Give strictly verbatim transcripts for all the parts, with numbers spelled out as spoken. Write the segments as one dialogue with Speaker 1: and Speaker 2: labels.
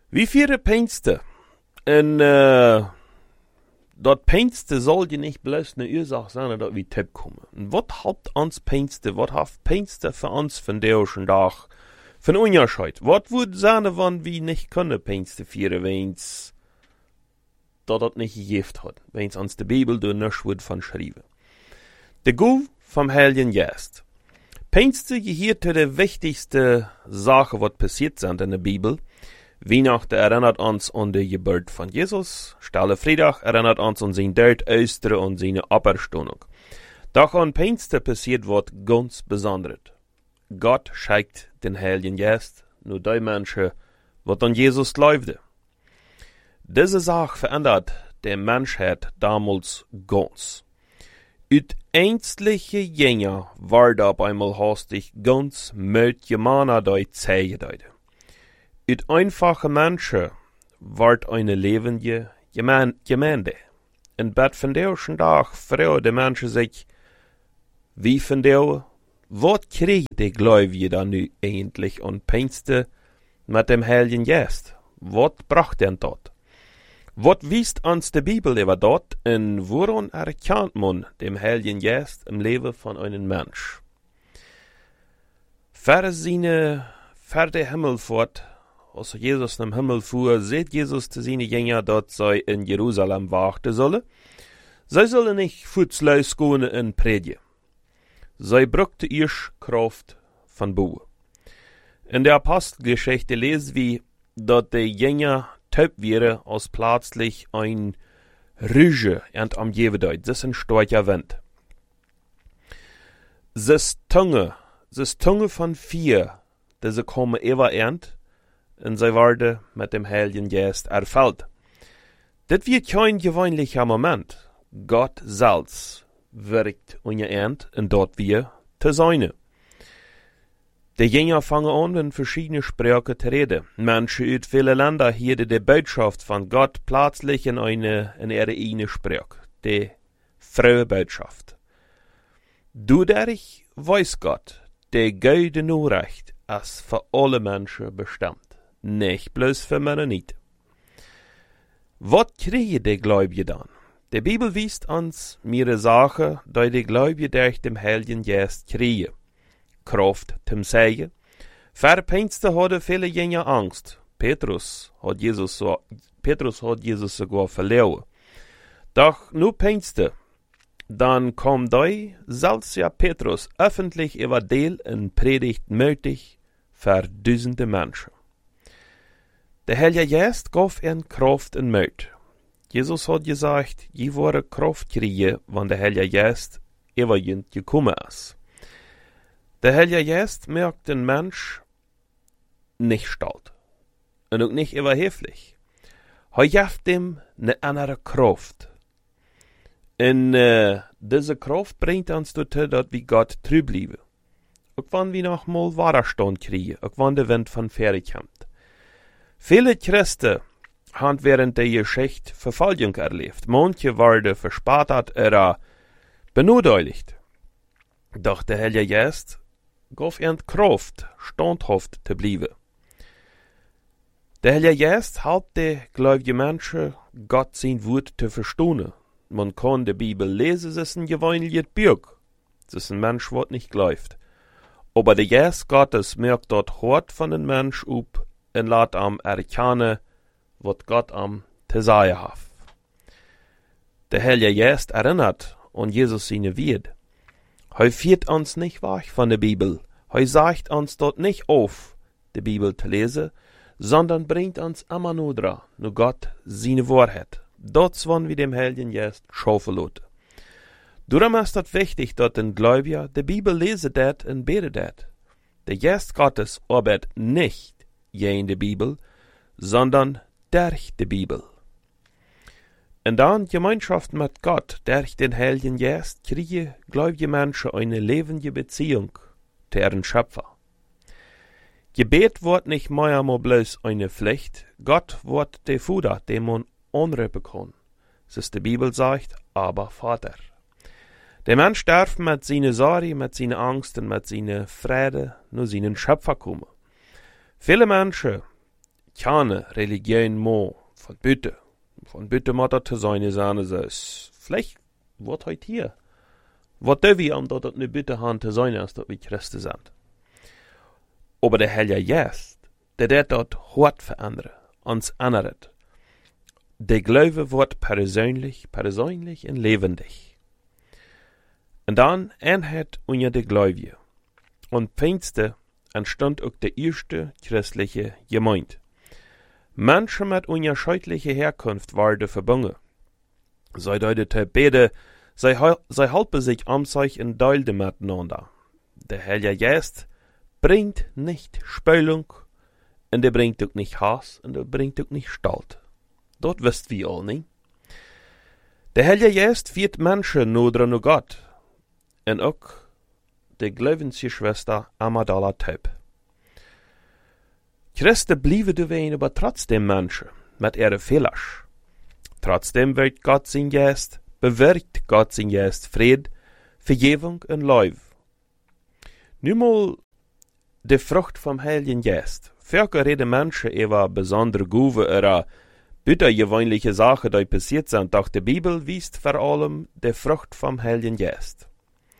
Speaker 1: Wie vierde Pijnsten. En uh, dat Pijnsten soll je niet bloos eine Ursache sein, dat wir tip kommen. Wat hat ons Pijnsten, wat hat Pijnsten für uns von deischen Dag, von Unterscheid? Wat would sein, wann wir nicht können Pijnsten vieren, wenn's dat dat nicht gegeft hat, wenn's uns de Bibel do nisch would van schrijven. De Guf vom Heiligen Geist. Pijnsten gehört zu der wichtigste Sache, wat passiert sind in der Bibel. Weihnachten erinnert uns an die Geburt von Jesus. Stille Freitag erinnert uns an sein Tod, Ostern und seine Auferstehung. Doch an Pfingsten passiert was ganz Besonderes. Gott schickt den Heiligen Geist nur die Menschen, was an Jesus glaubten. Diese Sache verändert die Menschheit damals ganz. Uit ängstliche Jünger ward auf einmal hastig ganz mit Gemana die Zeigedeute. Uit einfache Menschen ward eine lebende Gemeinde. In Bett von deischen Tag fragen die Menschen sich, wie von der, was kriegt die Gläubige dann nu eigentlich an Pfingsten mit dem Heiligen Geist? Was bracht denn dort? Was wisst uns die Bibel über dort und woran erkennt man dem Heiligen Geist im Leben von einem Mensch? Für seine, für die Himmelfahrt, als Jesus im Himmel fuhr, seht Jesus zu seinen Jüngern, dass sie in Jerusalem warten sollen. Sie sollen nicht futzlos gehen und predigen. Sie brauchte erst Kraft von Boden. In der Apostelgeschichte lesen wir, dass die Jünger taub wären, als plötzlich ein Rüge und am Jewedeut. Das ist ein starker Wind. Das Tunge, das Tunge von vier, diese kommen immer ernt, und sie werden mit dem Heiligen Geist erfüllt. Das wird kein gewöhnlicher Moment. Gott selbst wirkt unerernt und dort wir zu sein. Die Jünger fangen an, in verschiedene Sprachen zu reden. Menschen aus vielen Ländern hielten die Botschaft von Gott plötzlich in eine, in ihre eigene Sprache. Die frohe Botschaft. Dadurch weiß Gott, die gute Nachricht ist für alle Menschen bestimmt. Nicht bloß für Männer nicht. Was kriegen die Gläubigen dann? Die Bibel weist uns mehrere Sachen, die die Gläubigen durch den Heiligen Geist kriegen. Kraft zum Segen. Für Pfingsten hatten viele Jünger Angst. Petrus hat Jesus, so, Petrus hat Jesus sogar verloren. Doch nur Pfingsten, dann kommt die, selbst ja Petrus, öffentlich über Deal in Predigt möglich für tausende Menschen. Der Heilige Geist gab ihnen Kraft und Mut. Jesus hat gesagt, je wollen Kraft kriegen, wenn der Heilige Geist über ihn gekommen ist. Der Heilige Geist merkt den Mensch nicht stolz und auch nicht überheblich. Er gibt ihm eine andere Kraft. Und äh, diese Kraft bringt uns dazu, dass wir Gott treu bleiben. Auch wenn wir noch mal Widerstand kriegen, auch wenn der Wind von Ferne kommt. Viele Christen haben während der Geschichte Verfolgung erlebt. Manche werden verspottet oder benachteiligt. Doch der Heilige Geist gab ihnen Kraft, standhaft zu bleiben. Der Heilige Geist helpt die gläubigen Menschen, Gott sein Wort zu verstehen. Man kann die Bibel lesen, es ist ein gewöhnliches Buch. Es ist ein Mensch, der nicht glaubt. Aber der Geist Gottes merkt dort hart von den Menschen ab, und lässt am erkennen, was Gott am zu sagen hat. Der Heilige Geist erinnert an Jesus seine Wort. Er führt uns nicht weg von der Bibel. Er sagt uns dort nicht auf, die Bibel zu lesen, sondern bringt uns immer nur dran, nur Gott seine Wahrheit. Dort wollen wir dem Heiligen Geist schaffen lassen. Darum ist es wichtig, dass ein Gläubiger die Bibel lesen dat und beten dat. Der Geist Gottes arbeitet nicht in der Bibel, sondern durch die Bibel. Und dann Gemeinschaft mit Gott, durch den Heiligen Geist, kriegen gläubige Menschen eine lebende Beziehung zu ihren Schöpfer. Gebet wird nicht mehr mal bloß eine Pflicht, Gott wird der Vater, den man anrufen kann. Das ist die Bibel sagt, aber Vater. Der Mensch darf mit seiner Sorge, mit seiner Angst und mit seiner Freude nur seinen Schöpfer kommen. Viele Menschen keine Religion mo von Bitte. Von Bitte moet dat te zijn is aan is. Vielleicht wordt heute hier. Wat doen we om dat het nu bitte han te zijn als dat we Christen zijn? Aber der Heilige Geist, der det dat hart veranderen, ons ändert. Der Glaube wird persönlich, persönlich und lebendig. Und dann Einheit unter der Gläubige. Und Pfingste entstand auch der erste christliche Gemeinde. Menschen mit unterschiedlicher Herkunft waren verbunden. Sie deuteten beide, sie, sie halten sich am sich in Deilde miteinander. Der Heilige Geist bringt nicht Spülung, und der bringt auch nicht Hass, und der bringt auch nicht Stolz. Dort wisst wir all nicht. Der Heilige Geist führt Menschen nur zu Gott, und auch die Glaubensgeschwister Amadala Taub. Christen blieben gewesen, aber trotzdem Menschen mit ihren Fehlern. Trotzdem wird Gott sein Geist, bewirkt Gott sein Geist Fried, Vergebung und Liebe. Nun mal die Frucht vom Heiligen Geist. Viele reden Menschen über besondere Guve oder büttergewöhnliche Sachen, die passiert sind, doch die Bibel weist vor allem die Frucht vom Heiligen Geist.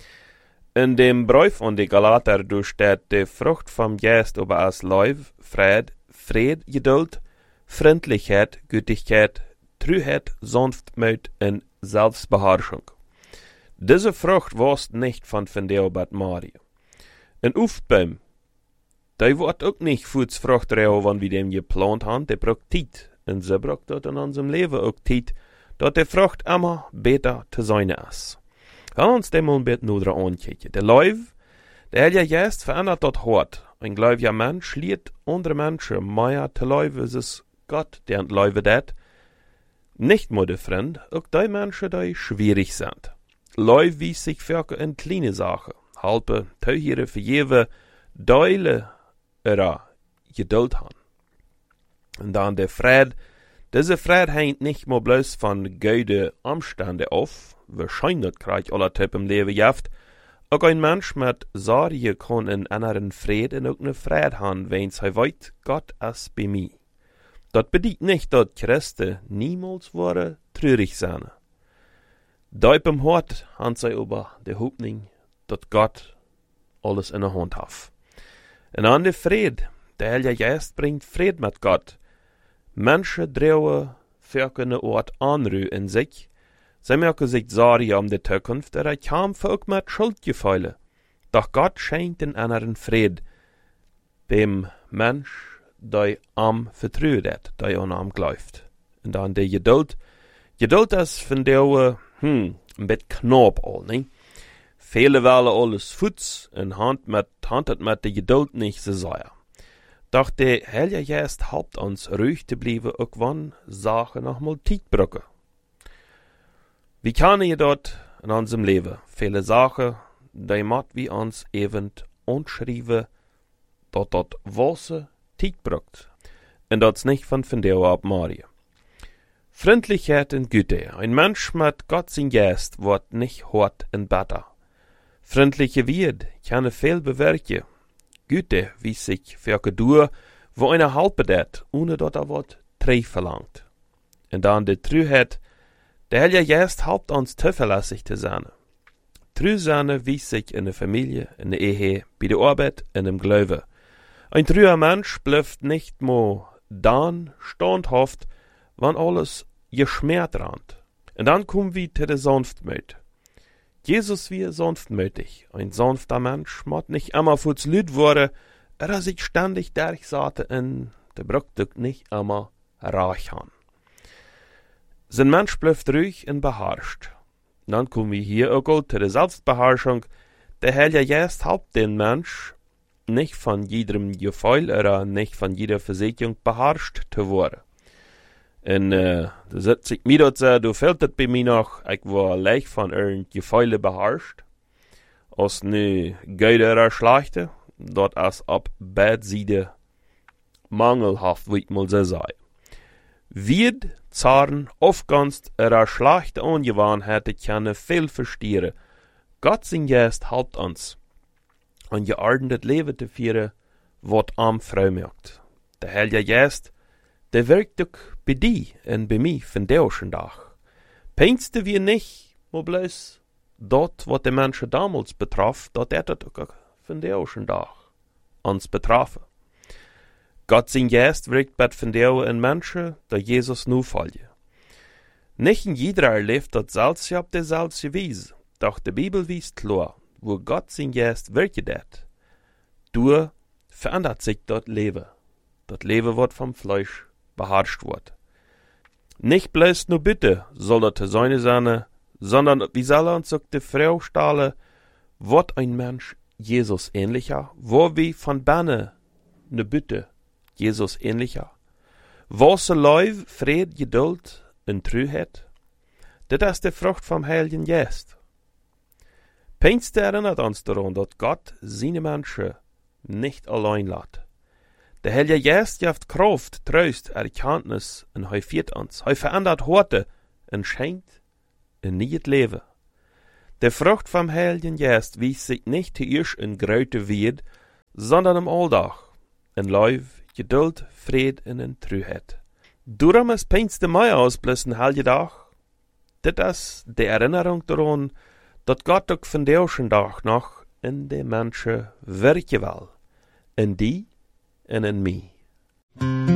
Speaker 1: In dem Brief an die Galater steht die Frucht vom Geist über als Liebe, Fried, Fried, Geduld, Freundlichkeit, Gütigkeit, Treuheit, Sanftmut und Selbstbeherrschung. Diese Frucht war nicht von Fendeo Bad Maria. Ein Aufbaum, der wird auch nicht Frucht wenn wir dem geplant haben, der braucht Zeit. Und sie braucht dort in unserem Leben auch Zeit, dort die Frucht immer besser zu sein ist. Lass uns dem mal ein bisschen nur ankicken. Der Leib, der Heilige Geist verändert dort hart. Ein gläubiger Mensch lehrt andere Menschen mehr zu leben, als es Gott, der ein Leben dat. Nicht nur der Freund, auch die Menschen, die schwierig sind. Leib wies sich für in kleine Sachen. Halbe, Teuhiere, Verjewe, Deule, oder Geduld haben. Und dann der Fried. Diese Fried hängt nicht nur bloß von guten Umständen auf, wahrscheinlich kriegt alle Typ im Leben jaft, auch ein Mensch mit Sorge kann in anderen Fried und auch eine Fried haben, wenn sie weiß, Gott ist bei mir. Das bedeutet nicht, dass Christen niemals wollen traurig sein. Deut im Hort haben sie über die Hoffnung, dass Gott alles in der Hand hat. Und an der Fried, der Heilige Geist bringt Fried mit Gott. Menschen drehen für eine Ort Anruhe in sich. Sie machen sich Sorge um die Zukunft, oder kämpfen auch mit Schuldgefühlen. Doch Gott schenkt den anderen Fried, dem Mensch, der am vertraut hat, der an am glaubt. Und dann die Geduld. Geduld ist von der, hm, ein bisschen knapp all, nicht? Viele wollen alles Fuß und Hand mit, Hand mit der Geduld nicht so sehr. Doch der Heilige Geist helpt uns ruhig zu bleiben, auch wenn Sachen noch mal Zeit brauchen. Wie kann ihr dort in unserem Leben viele Sachen, die macht wie uns eben unschreiben, dass dort Wasser Zeit braucht. Und das nicht von Fendeo ab Maria. Freundlichkeit und Güte. Ein Mensch mit Gott sein Geist wird nicht hart und bitter. Freundliche Wert kann viel bewirken. Güte wie sich für Geduld, wo einer halbe dat, ohne dass er wat Treff verlangt. Und dann die Treuheit, der Heilige Geist helpt uns zuverlässig zu sein. Treu sein wie sich in der Familie, in der Ehe, bei der Arbeit, in dem Glauben. Ein treuer Mensch bleibt nicht nur dann standhaft, wenn alles geschmerzt rannt. Und dann kommen wir zu der Sanftmut. Jesus wie sanftmütig. Ein sanfter Mensch muss nicht immer für das Lüd werden, er sich ständig durchsate und der braucht nicht immer reich haben. Sein Mensch bleibt ruhig und beherrscht. Dann kommen wir hier auch zu der Selbstbeherrschung. Der Heilige Geist helpt den Mensch, nicht von jedem Gefühl oder nicht von jeder Versicherung beherrscht zu werden. Und äh, da sitzt ich mir dort so, du fällt das bei mir noch, ich war leicht von ihren Gefühlen beherrscht. Als ne Geude oder Schlechte, dort als ab Beidseite mangelhaft, wie ich mal so sei. Wird, Zaren, aufganst oder schlechte Ungewohnheiten können viel verstehen. Gott sein Geist helpt uns, ein geordnetes Leben zu führen, was am Frau macht. Der Heilige Geist der werkt ook bij die en bij mij vandaag dag. Peinste wir nicht, mo bloß dort, wat de Menschen damals betraf, dat er dat ook vandaag dag ons betrafen. Gott sein Geist wirkt bei vandaag in Menschen, da Jesus nu folgen. Nicht in jeder leeft dat zelfs op dezelfde wijze, doch de Bibel wies klar, wo Gott sein Geist wirken dat. Door verändert sich dat Leben. Dat Leben wird vom Fleisch beherrscht wird. Nicht bloß nur bitte soll dat te sein sein, sondern wie soll uns auch die Frau stellen, wird ein Mensch Jesus ähnlicher, wo wie von Berne ne Bitte Jesus ähnlicher. Was Leib, Fried, Geduld und Treuheit, das ist die Frucht vom Heiligen Geist. Peinste erinnert uns daran, dass Gott seine Menschen nicht allein lässt. Der Heilige Geist gibt Kraft, Trost, Erkenntnis und er führt uns. Er verändert Horte und schenkt ein neues Leben. Die Frucht vom Heiligen Geist wies sich nicht zuerst in Gröte wird, sondern im Alltag, in Leib, Geduld, Fried und in Treuheit. Darum ist Peinste Mai ausbloß ein Heiliger Tag. Das ist die Erinnerung daran, dass Gott auch von der Tag noch in den Menschen wirken will. In die und in mich.